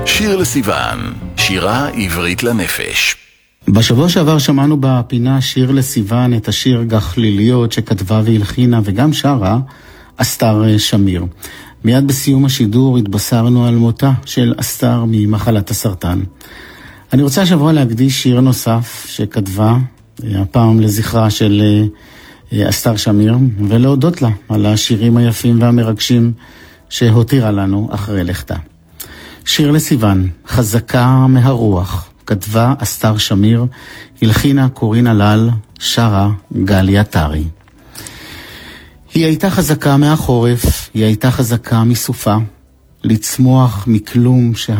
שיר לסיוון, שירה עברית לנפש. בשבוע שעבר שמענו בפינה שיר לסיוון את השיר גחליליות שכתבה והלחינה וגם שרה אסתר שמיר. מיד בסיום השידור התבשרנו על מותה של אסתר ממחלת הסרטן. אני רוצה השבוע להקדיש שיר נוסף שכתבה, הפעם לזכרה של אסתר שמיר, ולהודות לה על השירים היפים והמרגשים שהותירה לנו אחרי לכתה. שיר לסיוון, חזקה מהרוח, כתבה אסתר שמיר, הלחינה קורין הלל, שרה גליה טרי. היא הייתה חזקה מהחורף, היא הייתה חזקה מסופה, לצמוח מכלום